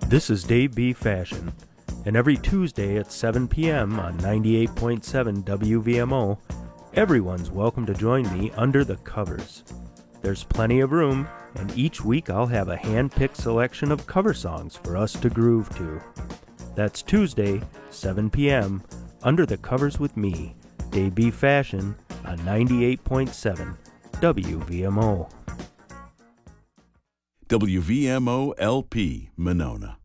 This is Dave B. Fashion, and every Tuesday at 7 p.m. on 98.7 WVMO, everyone's welcome to join me under the covers. There's plenty of room, and each week I'll have a hand-picked selection of cover songs for us to groove to. That's Tuesday, 7 p.m., Under the Covers with me, Dave B. Fashion, on 98.7 WVMO. WVMO LP, Monona.